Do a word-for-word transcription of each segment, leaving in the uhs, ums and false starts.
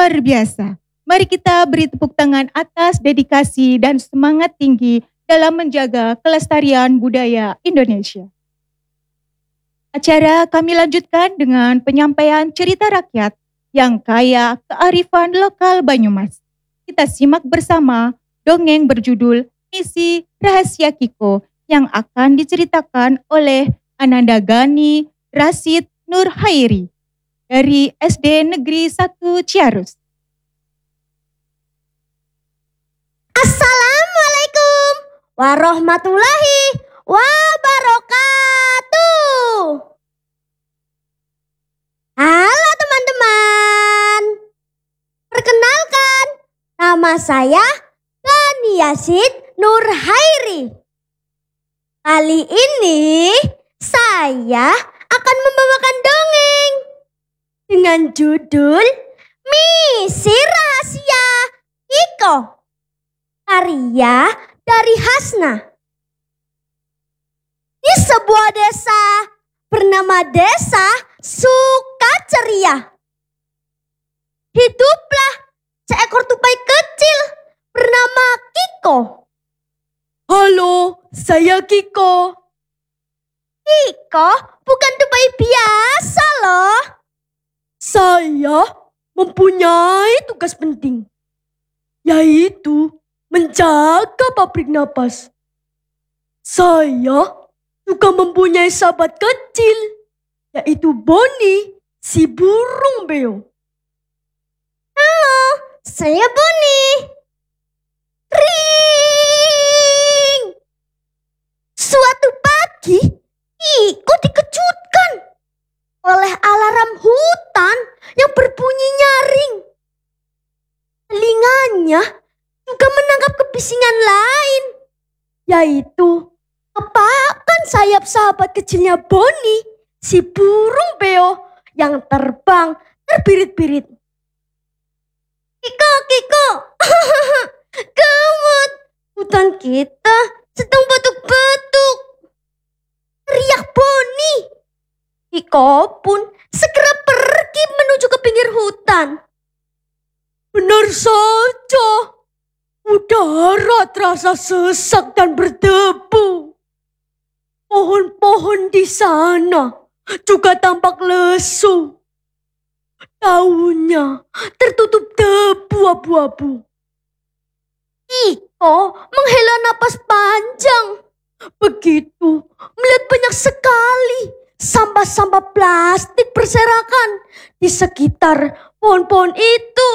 luar biasa. Mari kita beri tepuk tangan atas dedikasi dan semangat tinggi dalam menjaga kelestarian budaya Indonesia. Acara kami lanjutkan dengan penyampaian cerita rakyat yang kaya kearifan lokal Banyumas. Kita simak bersama dongeng berjudul Misi Rahasia Kiko yang akan diceritakan oleh Ananda Gani Rasid Nur Hairi dari S D Negeri satu Ciarus. Assalamualaikum warahmatullahi wabarakatuh. Halo teman-teman. Perkenalkan, nama saya Gani Rasid Nur Hairi. Kali ini saya akan membawakan dongeng dengan judul Misi Rahasia Kiko, karya dari Hasna. Di sebuah desa bernama Desa Sukaceria, hiduplah seekor tupai kecil bernama Kiko. Halo, saya Kiko. Kiko bukan tupai biasa loh. Saya mempunyai tugas penting, yaitu menjaga pabrik napas. Saya juga mempunyai sahabat kecil, yaitu Boni, si burung beo. Halo, saya Boni. Ring. Suatu pagi, Kiko dikejutkan oleh alarm hutan yang berbunyi nyaring. Telinganya juga menangkap kebisingan lain, yaitu kepakan sayap sahabat kecilnya Boni, si burung beo yang terbang terbirit-birit. Kiko, Kiko, gawat, hutan kita sedang batuk-batuk, teriak Boni. Kiko pun segera pergi menuju ke pinggir hutan. Benar saja, udara terasa sesak dan berdebu. Pohon-pohon di sana juga tampak lesu. Daunnya tertutup debu abu-abu. Kiko menghela napas panjang. Begitu melihat banyak sekali sampah-sampah plastik berserakan di sekitar pohon-pohon itu.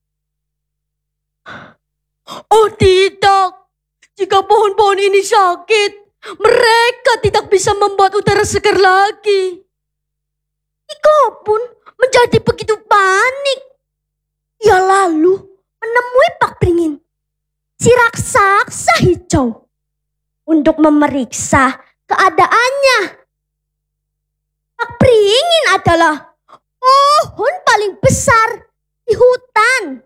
Oh tidak, jika pohon-pohon ini sakit, mereka tidak bisa membuat udara segar lagi. Kiko pun menjadi begitu panik. Ia lalu menemui Pak Pringin, si raksasa hijau, untuk memeriksa keadaannya. Pak Pringin adalah pohon paling besar di hutan.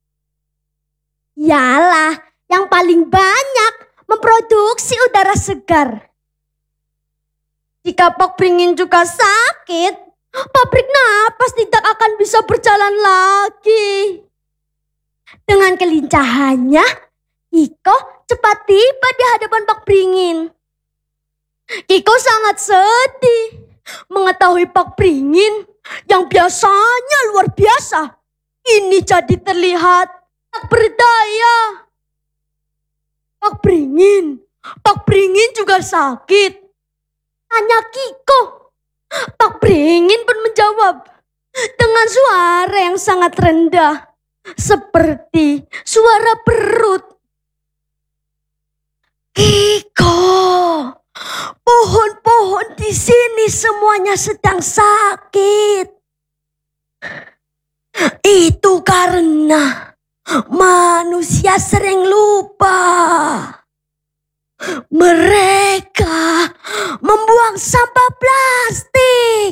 Ialah yang paling banyak memproduksi udara segar. Jika Pak Pringin juga sakit, pabrik napas tidak akan bisa berjalan lagi. Dengan kelincahannya, Kiko cepat tiba di hadapan Pak Pringin. Kiko sangat sedih mengetahui Pak Pringin yang biasanya luar biasa, ini jadi terlihat tak berdaya. Pak Pringin, Pak Pringin juga sakit, tanya Kiko. Pak Pringin pun menjawab dengan suara yang sangat rendah, seperti suara perut. Kiko, pohon-pohon di sini semuanya sedang sakit. Itu karena manusia sering lupa. Mereka membuang sampah plastik.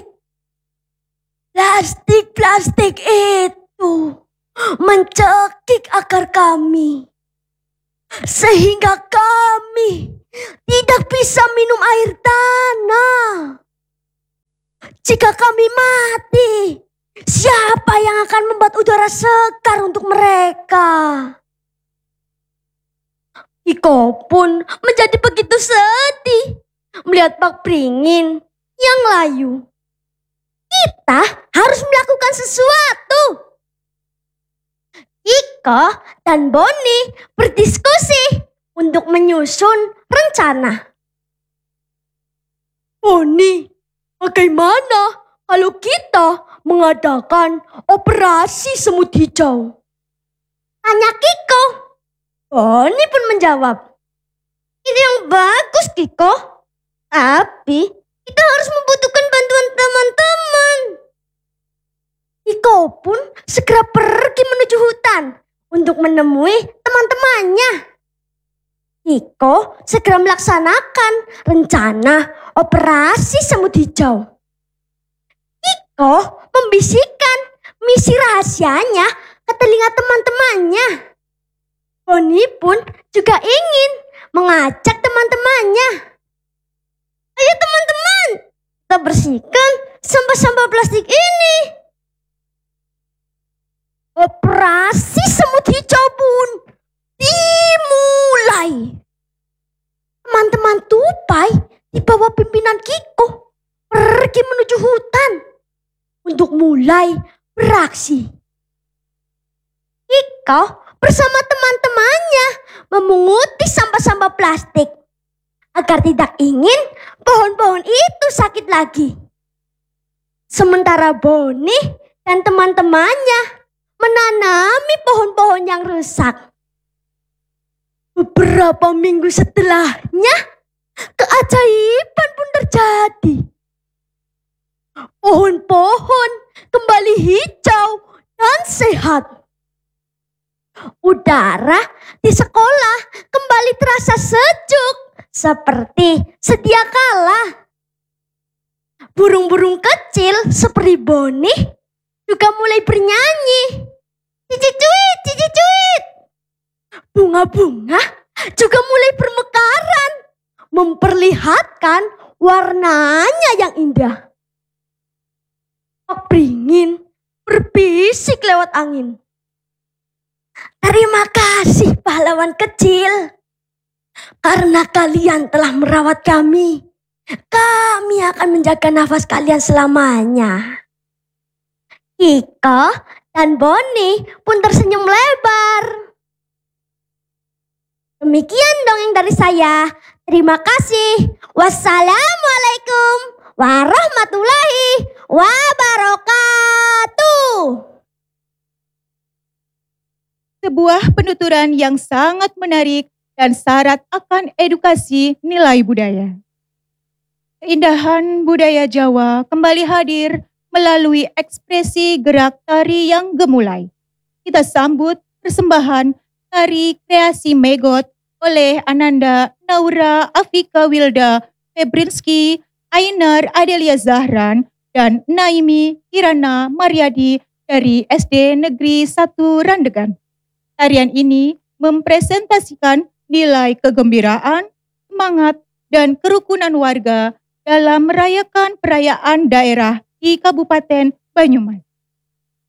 Plastik-plastik itu mencekik akar kami, sehingga kami tidak bisa minum air tanah. Jika kami mati, Siapa yang akan membuat udara segar untuk mereka? Iko pun menjadi begitu sedih melihat Pak Pringin yang layu. Kita harus melakukan sesuatu. Iko dan Boni berdiskusi untuk menyusun rencana. Boni, bagaimana kalau kita mengadakan operasi semut hijau? Tanya Kiko. Boni pun menjawab, "Ide yang bagus, Kiko. Tapi kita harus membutuhkan bantuan teman-teman." Kiko pun segera pergi menuju hutan untuk menemui teman-temannya. Kiko segera melaksanakan rencana operasi semut hijau. Kiko membisikkan misi rahasianya ke telinga teman-temannya. Boni pun juga ingin mengajak teman-temannya. "Ayo teman-teman, kita bersihkan sampah-sampah plastik ini." Operasi semut hijau pun dimulai. Teman-teman tupai di bawah pimpinan Kiko pergi menuju hutan untuk mulai beraksi. Kiko bersama teman-temannya memunguti sampah-sampah plastik agar tidak ingin pohon-pohon itu sakit lagi. Sementara Boni dan teman-temannya menanami pohon-pohon yang rusak. Beberapa minggu setelahnya, keajaiban pun terjadi. Pohon-pohon kembali hijau dan sehat. Udara di sekolah kembali terasa sejuk seperti sedia kala. Burung-burung kecil seperti Boni juga mulai bernyanyi. Cicit-cuit, cicit-cuit. Bunga-bunga juga mulai bermekaran, memperlihatkan warnanya yang indah. Pak Pringin berbisik lewat angin. "Terima kasih pahlawan kecil. Karena kalian telah merawat kami, kami akan menjaga nafas kalian selamanya." Kiko dan Boni pun tersenyum lebar. Demikian dongeng dari saya. Terima kasih. Wassalamualaikum warahmatullahi wabarakatuh. Sebuah penuturan yang sangat menarik dan syarat akan edukasi nilai budaya. Keindahan budaya Jawa kembali hadir melalui ekspresi gerak tari yang gemulai. Kita sambut persembahan tari kreasi Megot oleh Ananda Naura Afika Wilda Febrinski, Ainar Adelia Zahran, dan Naimi Kirana Mariadi dari S D Negeri satu Randegan. Tarian ini mempresentasikan nilai kegembiraan, semangat, dan kerukunan warga dalam merayakan perayaan daerah di Kabupaten Banyumas.